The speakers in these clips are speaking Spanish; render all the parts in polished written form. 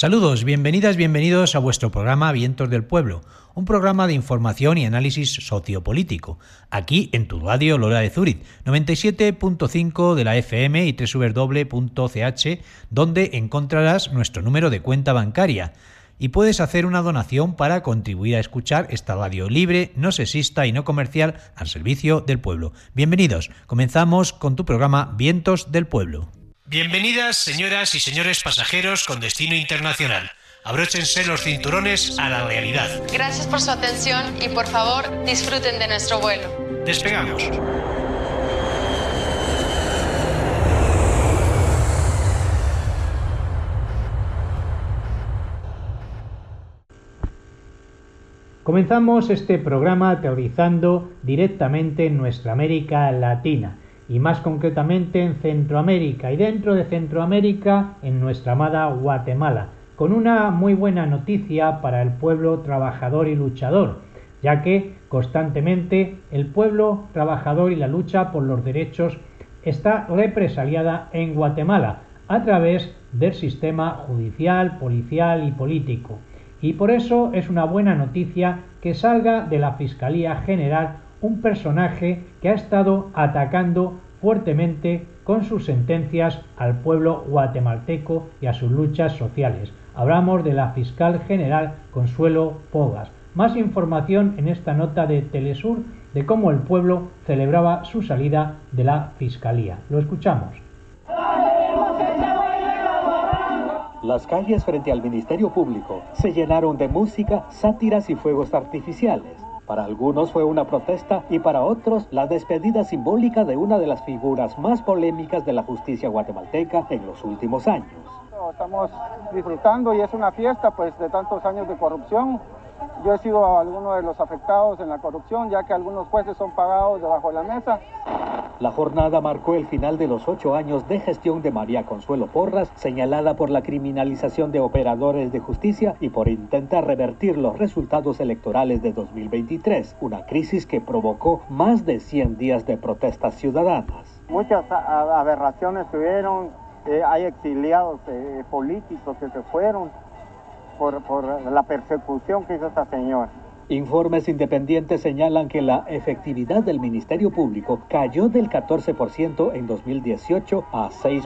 Saludos, bienvenidas, bienvenidos a vuestro programa Vientos del Pueblo, un programa de información y análisis sociopolítico, aquí en tu radio Lola de Zúrich, 97.5 de la FM y www.ch, donde encontrarás nuestro número de cuenta bancaria y puedes hacer una donación para contribuir a escuchar esta radio libre, no sexista y no comercial al servicio del pueblo. Bienvenidos, comenzamos con tu programa Vientos del Pueblo. Bienvenidas, señoras y señores pasajeros con destino internacional. Abróchense los cinturones a la realidad. Gracias por su atención y por favor disfruten de nuestro vuelo. Despegamos. Comenzamos este programa aterrizando directamente en nuestra América Latina, y más concretamente en Centroamérica, y dentro de Centroamérica en nuestra amada Guatemala, con una muy buena noticia para el pueblo trabajador y luchador, ya que constantemente el pueblo trabajador y la lucha por los derechos está represaliada en Guatemala a través del sistema judicial, policial y político. Y por eso es una buena noticia que salga de la Fiscalía General un personaje que ha estado atacando fuertemente con sus sentencias al pueblo guatemalteco y a sus luchas sociales. Hablamos de la fiscal general Consuelo Porras. Más información en esta nota de Telesur de cómo el pueblo celebraba su salida de la Fiscalía. Lo escuchamos. Las calles frente al Ministerio Público se llenaron de música, sátiras y fuegos artificiales. Para algunos fue una protesta y para otros la despedida simbólica de una de las figuras más polémicas de la justicia guatemalteca en los últimos años. Estamos disfrutando y es una fiesta pues de tantos años de corrupción. Yo he sido alguno de los afectados en la corrupción, ya que algunos jueces son pagados debajo de la mesa. La jornada marcó el final de los 8 años de gestión de María Consuelo Porras, señalada por la criminalización de operadores de justicia y por intentar revertir los resultados electorales de 2023, una crisis que provocó más de 100 días de protestas ciudadanas. Muchas aberraciones tuvieron, hay exiliados políticos que se fueron por la persecución que hizo esta señora. Informes independientes señalan que la efectividad del Ministerio Público cayó del 14% en 2018 a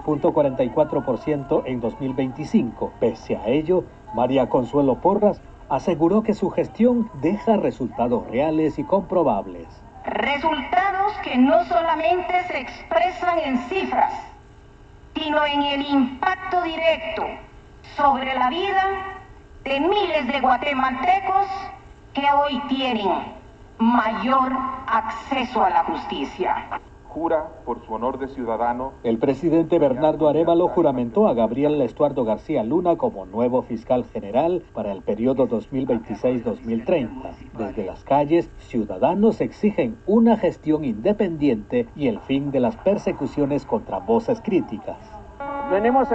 6.44% en 2025. Pese a ello, María Consuelo Porras aseguró que su gestión deja resultados reales y comprobables. Resultados que no solamente se expresan en cifras, sino en el impacto directo sobre la vida de miles de guatemaltecos que hoy tienen mayor acceso a la justicia. Jura por su honor de ciudadano. El presidente Bernardo Arévalo juramentó a Gabriel Estuardo García Luna como nuevo fiscal general para el periodo 2026-2030. Desde las calles, ciudadanos exigen una gestión independiente y el fin de las persecuciones contra voces críticas. Venimos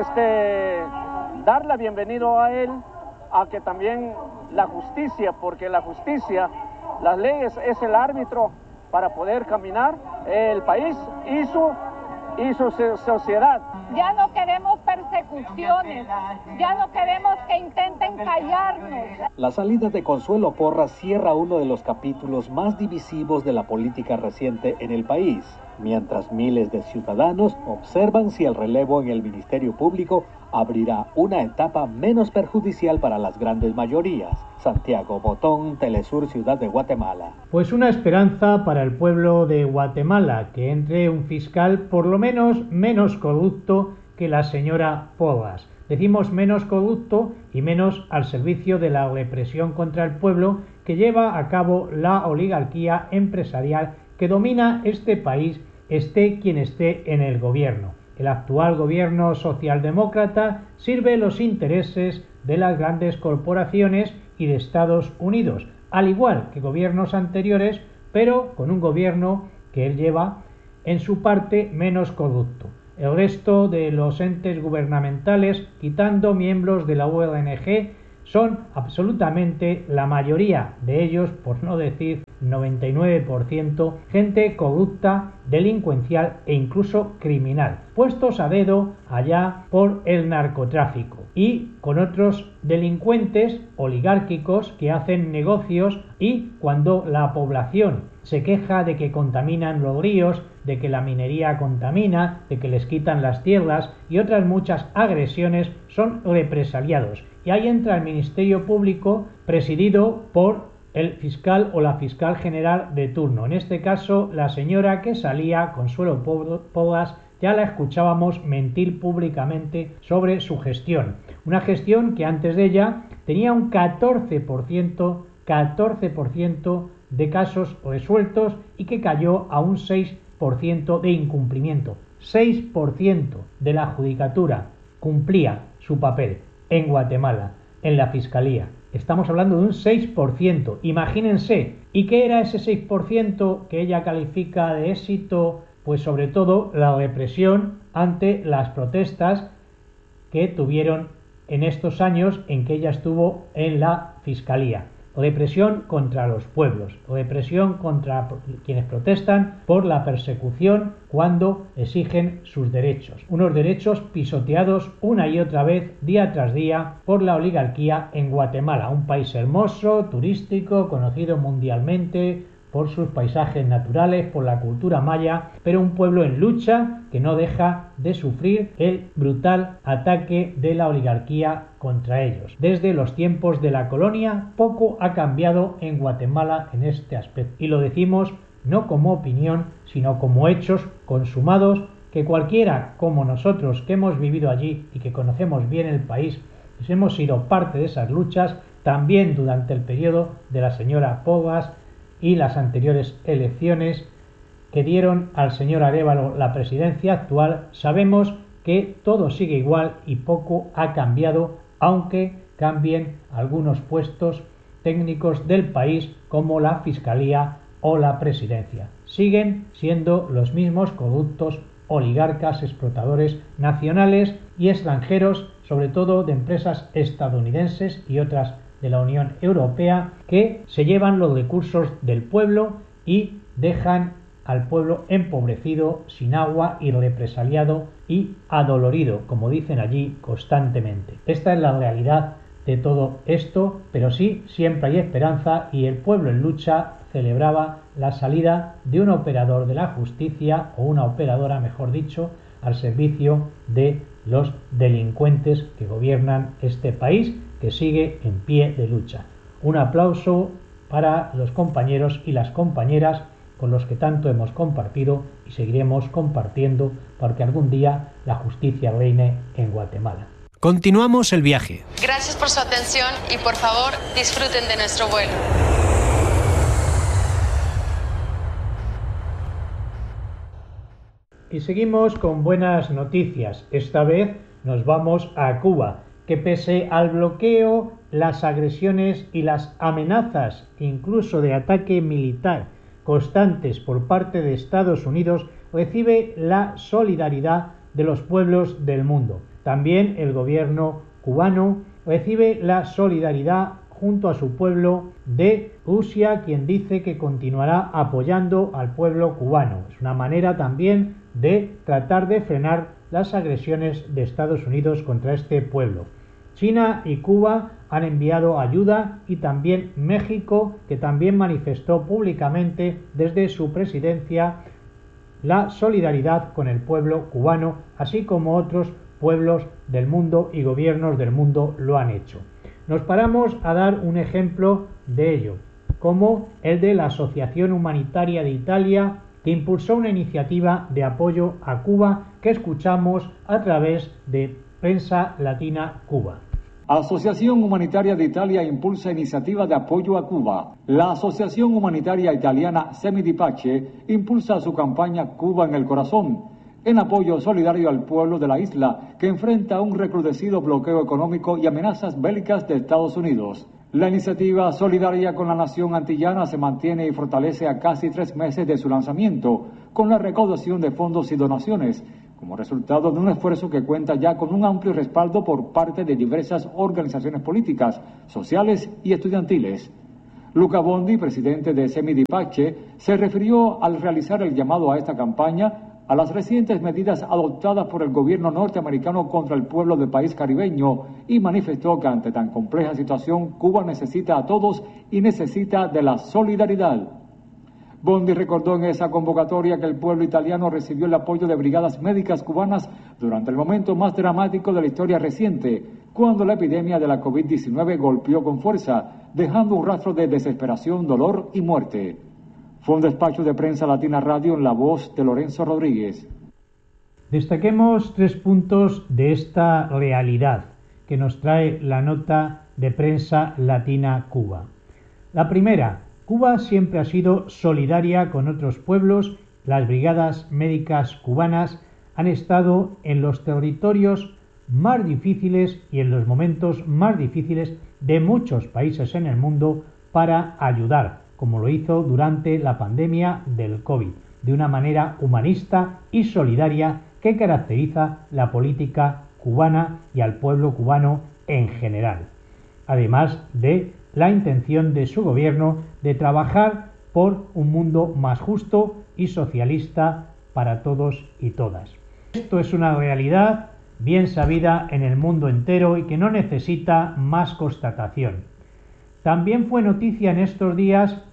dar la bienvenida a él, a que también la justicia, porque la justicia, las leyes es el árbitro para poder caminar el país y su sociedad. Ya no queremos persecuciones, ya no queremos que intenten callarnos. La salida de Consuelo Porras cierra uno de los capítulos más divisivos de la política reciente en el país, mientras miles de ciudadanos observan si el relevo en el Ministerio Público abrirá una etapa menos perjudicial para las grandes mayorías. Santiago Botón, Telesur, Ciudad de Guatemala. Pues una esperanza para el pueblo de Guatemala, que entre un fiscal por lo menos corrupto que la señora Porras. Decimos menos corrupto y menos al servicio de la represión contra el pueblo que lleva a cabo la oligarquía empresarial que domina este país, esté quien esté en el gobierno. El actual gobierno socialdemócrata sirve los intereses de las grandes corporaciones y de Estados Unidos, al igual que gobiernos anteriores, pero con un gobierno que él lleva en su parte menos corrupto. El resto de los entes gubernamentales, quitando miembros de la ONG, son absolutamente la mayoría de ellos, por no decir 99%, gente corrupta, delincuencial e incluso criminal, puestos a dedo allá por el narcotráfico. y con otros delincuentes oligárquicos que hacen negocios, y cuando la población se queja de que contaminan los ríos, de que la minería contamina, de que les quitan las tierras y otras muchas agresiones, son represaliados. Y ahí entra el Ministerio Público, presidido por el fiscal o la fiscal general de turno. En este caso, la señora que salía, Consuelo Porras, ya la escuchábamos mentir públicamente sobre su gestión. Una gestión que antes de ella tenía un 14% de casos resueltos y que cayó a un 6% de incumplimiento. 6% de la judicatura cumplía su papel en Guatemala, en la Fiscalía. Estamos hablando de un 6%. Imagínense. ¿Y qué era ese 6% que ella califica de éxito? Pues sobre todo la represión ante las protestas que tuvieron en estos años en que ella estuvo en la Fiscalía. Represión contra los pueblos, represión contra quienes protestan por la persecución cuando exigen sus derechos. Unos derechos pisoteados una y otra vez, día tras día, por la oligarquía en Guatemala, un país hermoso, turístico, conocido mundialmente por sus paisajes naturales, por la cultura maya, pero un pueblo en lucha que no deja de sufrir el brutal ataque de la oligarquía contra ellos. Desde los tiempos de la colonia, poco ha cambiado en Guatemala en este aspecto. Y lo decimos no como opinión, sino como hechos consumados que cualquiera como nosotros que hemos vivido allí y que conocemos bien el país, pues hemos sido parte de esas luchas, también durante el periodo de la señora Porras y las anteriores elecciones que dieron al señor Arévalo la presidencia actual. Sabemos que todo sigue igual y poco ha cambiado, aunque cambien algunos puestos técnicos del país como la Fiscalía o la Presidencia. Siguen siendo los mismos corruptos oligarcas explotadores nacionales y extranjeros, sobre todo de empresas estadounidenses y otras de la Unión Europea, que se llevan los recursos del pueblo y dejan al pueblo empobrecido, sin agua y represaliado y adolorido, como dicen allí constantemente. Esta es la realidad de todo esto, pero sí, siempre hay esperanza, y el pueblo en lucha celebraba la salida de un operador de la justicia, o una operadora, mejor dicho, al servicio de los delincuentes que gobiernan este país, que sigue en pie de lucha. Un aplauso para los compañeros y las compañeras con los que tanto hemos compartido y seguiremos compartiendo, porque algún día la justicia reine en Guatemala. Continuamos el viaje. Gracias por su atención y por favor disfruten de nuestro vuelo. Y seguimos con buenas noticias. Esta vez nos vamos a Cuba, que pese al bloqueo, las agresiones y las amenazas, incluso de ataque militar, constantes por parte de Estados Unidos, recibe la solidaridad de los pueblos del mundo. También el gobierno cubano recibe la solidaridad junto a su pueblo de Rusia, quien dice que continuará apoyando al pueblo cubano. Es una manera también de tratar de frenar las agresiones de Estados Unidos contra este pueblo. China y Cuba han enviado ayuda, y también México, que también manifestó públicamente desde su presidencia la solidaridad con el pueblo cubano, así como otros pueblos del mundo y gobiernos del mundo lo han hecho. Nos paramos a dar un ejemplo de ello, como el de la Asociación Humanitaria de Italia, que impulsó una iniciativa de apoyo a Cuba que escuchamos a través de Prensa Latina Cuba. Asociación Humanitaria de Italia impulsa iniciativa de apoyo a Cuba. La Asociación Humanitaria Italiana Semi di Pace impulsa su campaña Cuba en el Corazón, en apoyo solidario al pueblo de la isla que enfrenta un recrudecido bloqueo económico y amenazas bélicas de Estados Unidos. La iniciativa solidaria con la nación antillana se mantiene y fortalece a casi 3 meses de su lanzamiento, con la recaudación de fondos y donaciones, como resultado de un esfuerzo que cuenta ya con un amplio respaldo por parte de diversas organizaciones políticas, sociales y estudiantiles. Luca Bondi, presidente de Semi di Pace, se refirió al realizar el llamado a esta campaña a las recientes medidas adoptadas por el gobierno norteamericano contra el pueblo del país caribeño y manifestó que ante tan compleja situación Cuba necesita a todos y necesita de la solidaridad. Bondi recordó en esa convocatoria que el pueblo italiano recibió el apoyo de brigadas médicas cubanas durante el momento más dramático de la historia reciente, cuando la epidemia de la COVID-19 golpeó con fuerza, dejando un rastro de desesperación, dolor y muerte. Fue un despacho de Prensa Latina Radio en la voz de Lorenzo Rodríguez. Destaquemos 3 puntos de esta realidad que nos trae la nota de Prensa Latina Cuba. La primera, Cuba siempre ha sido solidaria con otros pueblos. Las brigadas médicas cubanas han estado en los territorios más difíciles y en los momentos más difíciles de muchos países en el mundo para ayudar, como lo hizo durante la pandemia del COVID, de una manera humanista y solidaria que caracteriza la política cubana y al pueblo cubano en general, además de la intención de su gobierno de trabajar por un mundo más justo y socialista para todos y todas. Esto es una realidad bien sabida en el mundo entero y que no necesita más constatación. También fue noticia en estos días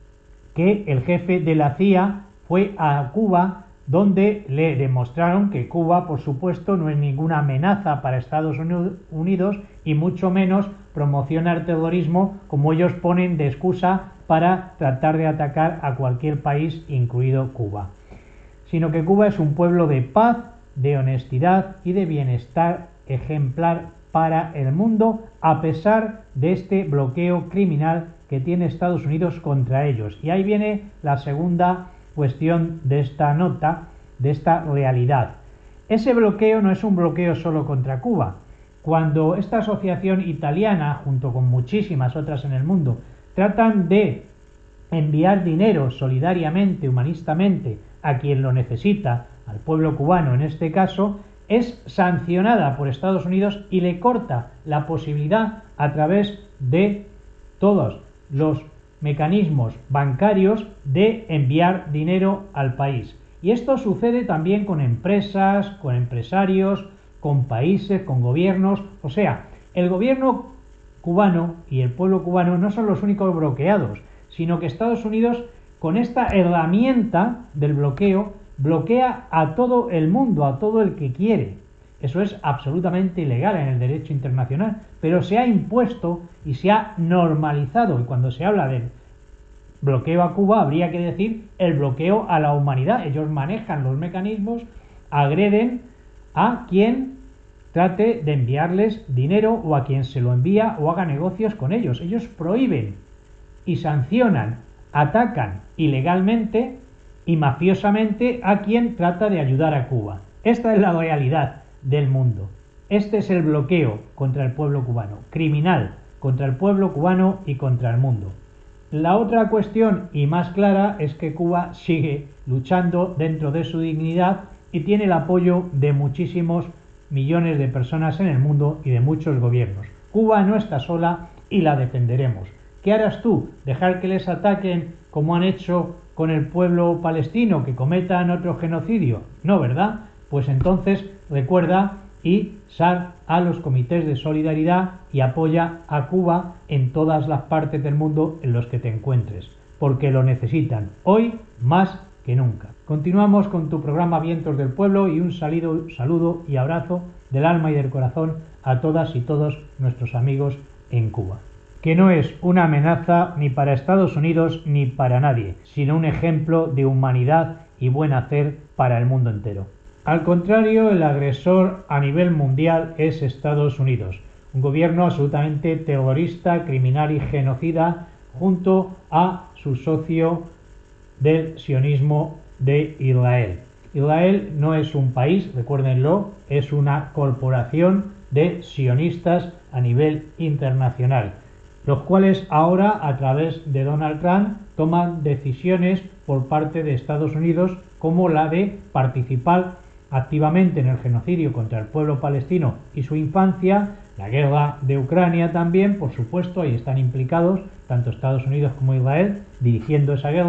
que el jefe de la CIA fue a Cuba, donde le demostraron que Cuba, por supuesto, no es ninguna amenaza para Estados Unidos y mucho menos promociona el terrorismo, como ellos ponen de excusa para tratar de atacar a cualquier país, incluido Cuba. Sino que Cuba es un pueblo de paz, de honestidad y de bienestar ejemplar para el mundo, a pesar de este bloqueo criminal que tiene Estados Unidos contra ellos. Y ahí viene la segunda cuestión de esta nota, de esta realidad. Ese bloqueo no es un bloqueo solo contra Cuba. Cuando esta asociación italiana, junto con muchísimas otras en el mundo, tratan de enviar dinero solidariamente, humanistamente, a quien lo necesita, al pueblo cubano en este caso, es sancionada por Estados Unidos y le corta la posibilidad a través de todos los mecanismos bancarios de enviar dinero al país. Y esto sucede también con empresas, con empresarios, con países, con gobiernos. O sea, el gobierno cubano y el pueblo cubano no son los únicos bloqueados, sino que Estados Unidos, con esta herramienta del bloqueo, bloquea a todo el mundo, a todo el que quiere. Eso es absolutamente ilegal en el derecho internacional, pero se ha impuesto y se ha normalizado. Y cuando se habla del bloqueo a Cuba, habría que decir el bloqueo a la humanidad. Ellos manejan los mecanismos, agreden a quien trate de enviarles dinero o a quien se lo envía o haga negocios con ellos. Ellos prohíben y sancionan, atacan ilegalmente y mafiosamente a quien trata de ayudar a Cuba. Esta es la realidad del mundo. Este es el bloqueo contra el pueblo cubano, criminal contra el pueblo cubano y contra el mundo. La otra cuestión y más clara es que Cuba sigue luchando dentro de su dignidad y tiene el apoyo de muchísimos millones de personas en el mundo y de muchos gobiernos. Cuba no está sola y la defenderemos. ¿Qué harás tú? ¿Dejar que les ataquen como han hecho con el pueblo palestino, que cometan otro genocidio? No, ¿verdad? Pues entonces recuerda y sal a los comités de solidaridad y apoya a Cuba en todas las partes del mundo en los que te encuentres, porque lo necesitan hoy más que nunca. Continuamos con tu programa Vientos del Pueblo y un saludo y abrazo del alma y del corazón a todas y todos nuestros amigos en Cuba, que no es una amenaza ni para Estados Unidos ni para nadie, sino un ejemplo de humanidad y buen hacer para el mundo entero. Al contrario, el agresor a nivel mundial es Estados Unidos, un gobierno absolutamente terrorista, criminal y genocida, junto a su socio del sionismo de Israel. Israel no es un país, recuérdenlo, es una corporación de sionistas a nivel internacional, los cuales ahora, a través de Donald Trump, toman decisiones por parte de Estados Unidos, como la de participar activamente en el genocidio contra el pueblo palestino y su infancia, la guerra de Ucrania también, por supuesto, ahí están implicados tanto Estados Unidos como Israel dirigiendo esa guerra.